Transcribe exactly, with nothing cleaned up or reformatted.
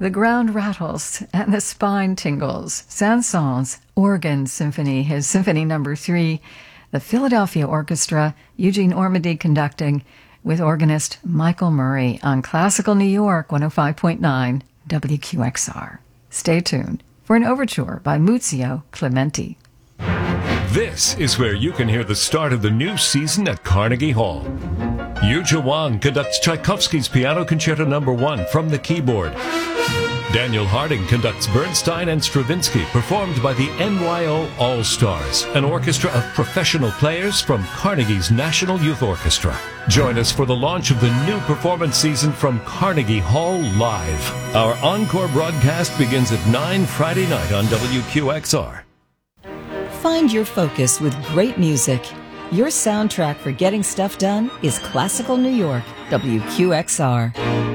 The ground rattles and the spine tingles. Saint-Saëns Organ Symphony, his Symphony Number Three, the Philadelphia Orchestra, Eugene Ormandy conducting, with organist Michael Murray on Classical New York one oh five point nine W Q X R. Stay tuned for an overture by Muzio Clementi. This is where you can hear the start of the new season at Carnegie Hall. Yuja Wang conducts Tchaikovsky's Piano Concerto Number One from the keyboard. Daniel Harding conducts Bernstein and Stravinsky, performed by the N Y O All-Stars, an orchestra of professional players from Carnegie's National Youth Orchestra. Join us for the launch of the new performance season from Carnegie Hall Live. Our encore broadcast begins at nine Friday night on W Q X R. Find your focus with great music. Your soundtrack for getting stuff done is Classical New York, W Q X R.